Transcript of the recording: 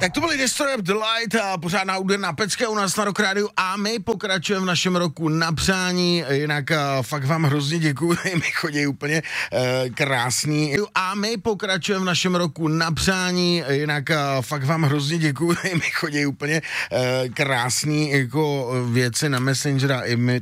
Tak to byly Destroy Up the Light a pořádná úderná pecka u nás na Rock Rádiu a my pokračujeme v našem roku na přání, jinak fakt vám hrozně děkuju, mi chodí úplně krásný. A my pokračujeme v našem roku na přání, jinak fakt vám hrozně děkuju, mi chodí úplně krásný jako věci na Messengera i my